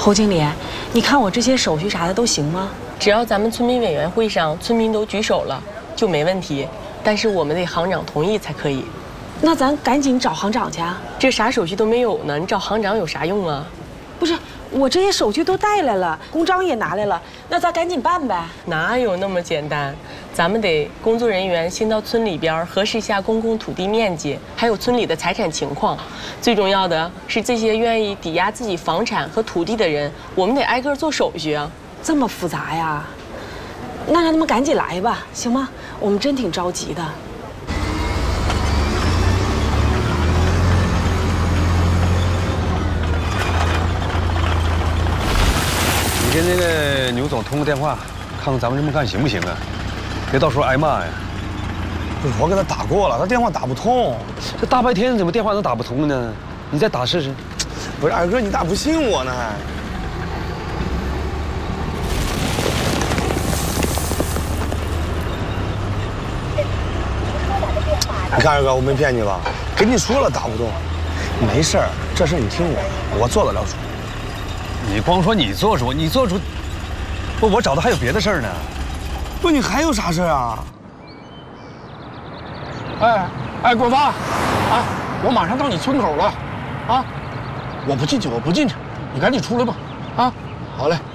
侯经理，你看我这些手续啥的都行吗？ 只要咱们村民委员会上村民都举手了，就没问题。但是我们得行长同意才可以。 那咱赶紧找行长去啊！ 这啥手续都没有呢，你找行长有啥用啊？ 不是，我这些手续都带来了，公章也拿来了，那咱赶紧办呗。 哪有那么简单？咱们得工作人员先到村里边核实一下公共土地面积，还有村里的财产情况。最重要的是，这些愿意抵押自己房产和土地的人，我们得挨个做手续啊。 这么复杂呀？那让他们赶紧来吧，行吗？我们真挺着急的。 你跟那个牛总通个电话，看看咱们这么干行不行啊？别到时候挨骂呀！ 不是，我给他打过了，他电话打不通。 这大白天怎么电话能打不通呢？你再打试试。 不是二哥，你咋不信我呢？你看二哥，我没骗你吧？跟你说了打不动，没事儿，这事你听我的，我做得了主。 你光说你做主，你做主，不，我找他还有别的事儿呢。 不，你还有啥事啊？ 哎，国发，啊，我马上到你村口了，啊，我不进去，你赶紧出来吧，啊，好嘞。